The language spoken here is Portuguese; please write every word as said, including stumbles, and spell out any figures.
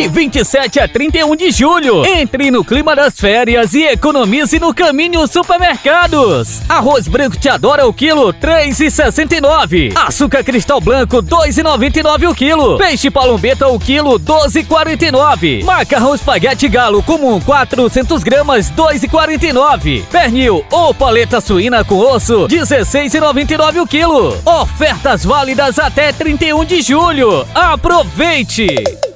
de vinte e sete a trinta e um de julho. Entre no clima das férias e economize no Caminho Supermercados. Arroz branco Te Adora o quilo, três reais e sessenta e nove centavos. Açúcar cristal branco, dois reais e noventa e nove centavos o quilo. Peixe palombeta o quilo, doze reais e quarenta e nove centavos. Macarrão espaguete galo comum, quatrocentas gramas, dois reais e quarenta e nove centavos. Pernil ou paleta suína com osso, dezesseis reais e noventa e nove centavos o quilo. Ofertas válidas até trinta e um de julho. Aproveite!